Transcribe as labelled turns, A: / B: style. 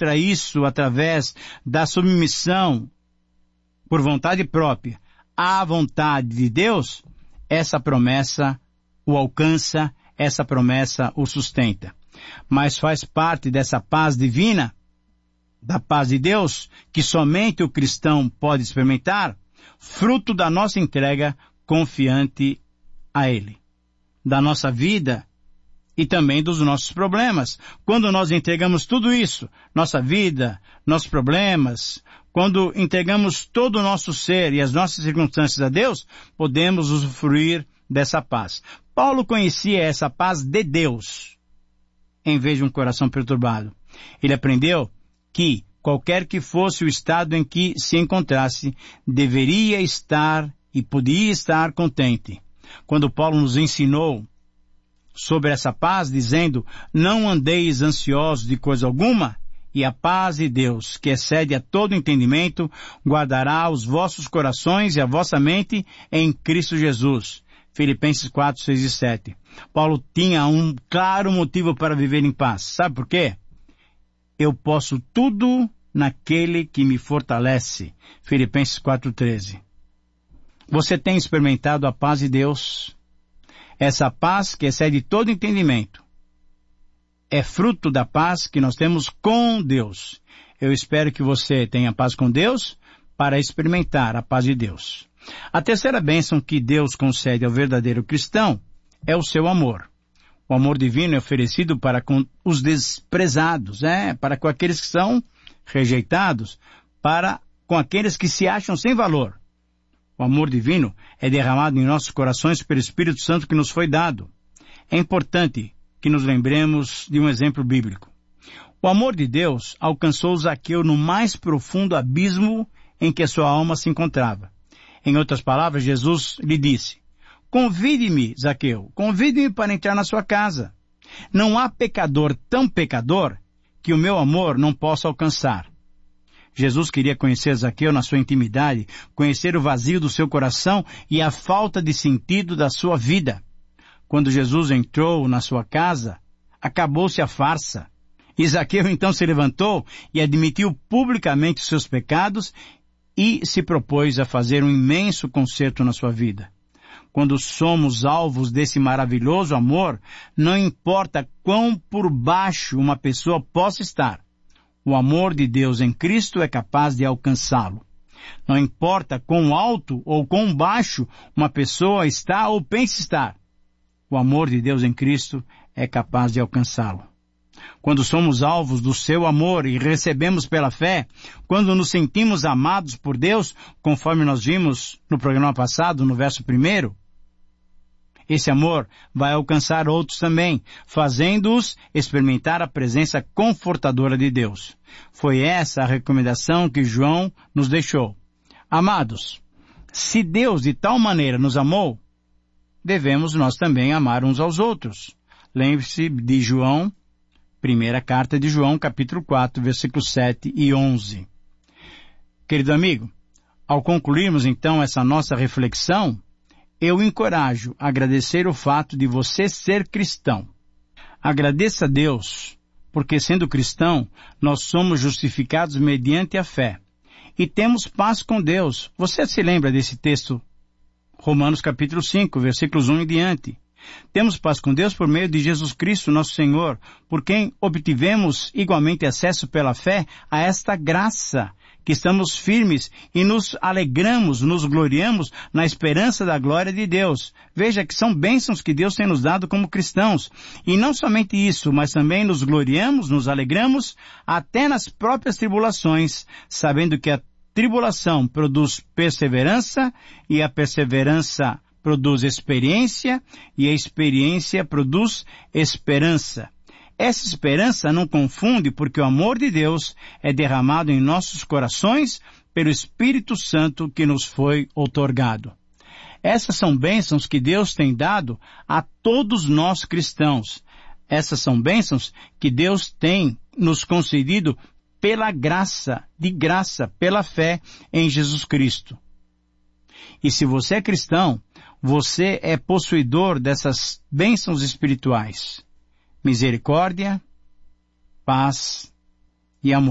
A: demonstra isso através da submissão por vontade própria à vontade de Deus, essa promessa o alcança, essa promessa o sustenta. Mas faz parte dessa paz divina, da paz de Deus, que somente o cristão pode experimentar, fruto da nossa entrega confiante a Ele, da nossa vida e também dos nossos problemas. Quando nós entregamos tudo isso, nossa vida, nossos problemas, quando entregamos todo o nosso ser e as nossas circunstâncias a Deus, podemos usufruir dessa paz. Paulo conhecia essa paz de Deus, em vez de um coração perturbado. Ele aprendeu que, qualquer que fosse o estado em que se encontrasse, deveria estar e podia estar contente. Quando Paulo nos ensinou sobre essa paz, dizendo, não andeis ansiosos de coisa alguma, e a paz de Deus, que excede a todo entendimento, guardará os vossos corações e a vossa mente em Cristo Jesus. Filipenses 4, 6 e 7. Paulo tinha um claro motivo para viver em paz. Sabe por quê? Eu posso tudo naquele que me fortalece. Filipenses 4, 13. Você tem experimentado a paz de Deus? Essa paz que excede todo entendimento é fruto da paz que nós temos com Deus. Eu espero que você tenha paz com Deus para experimentar a paz de Deus. A terceira bênção que Deus concede ao verdadeiro cristão é o seu amor. O amor divino é oferecido para com os desprezados, para com aqueles que são rejeitados, para com aqueles que se acham sem valor. O amor divino é derramado em nossos corações pelo Espírito Santo que nos foi dado. É importante que nos lembremos de um exemplo bíblico. O amor de Deus alcançou Zaqueu no mais profundo abismo em que a sua alma se encontrava. Em outras palavras, Jesus lhe disse, convide-me, Zaqueu, convide-me para entrar na sua casa. Não há pecador tão pecador que o meu amor não possa alcançar. Jesus queria conhecer Zaqueu na sua intimidade, conhecer o vazio do seu coração e a falta de sentido da sua vida. Quando Jesus entrou na sua casa, acabou-se a farsa. E Zaqueu então se levantou e admitiu publicamente os seus pecados e se propôs a fazer um imenso concerto na sua vida. Quando somos alvos desse maravilhoso amor, não importa quão por baixo uma pessoa possa estar, o amor de Deus em Cristo é capaz de alcançá-lo. Não importa quão alto ou quão baixo uma pessoa está ou pensa estar, o amor de Deus em Cristo é capaz de alcançá-lo. Quando somos alvos do seu amor e recebemos pela fé, quando nos sentimos amados por Deus, conforme nós vimos no programa passado, no verso 1, esse amor vai alcançar outros também, fazendo-os experimentar a presença confortadora de Deus. Foi essa a recomendação que João nos deixou. Amados, se Deus de tal maneira nos amou, devemos nós também amar uns aos outros. Lembre-se de João, primeira carta de João, capítulo 4, versículos 7 e 11. Querido amigo, ao concluirmos então essa nossa reflexão, eu o encorajo a agradecer o fato de você ser cristão. Agradeça a Deus, porque sendo cristão, nós somos justificados mediante a fé. E temos paz com Deus. Você se lembra desse texto? Romanos capítulo 5, versículos 1 em diante. Temos paz com Deus por meio de Jesus Cristo, nosso Senhor, por quem obtivemos igualmente acesso pela fé a esta graça, que estamos firmes e nos alegramos, nos gloriamos na esperança da glória de Deus. Veja que são bênçãos que Deus tem nos dado como cristãos. E não somente isso, mas também nos gloriamos, nos alegramos até nas próprias tribulações, sabendo que a tribulação produz perseverança e a perseverança produz experiência e a experiência produz esperança. Essa esperança não confunde, porque o amor de Deus é derramado em nossos corações pelo Espírito Santo que nos foi outorgado. Essas são bênçãos que Deus tem dado a todos nós cristãos. Essas são bênçãos que Deus tem nos concedido pela graça, pela fé em Jesus Cristo. E se você é cristão, você é possuidor dessas bênçãos espirituais. Misericórdia, paz e amor.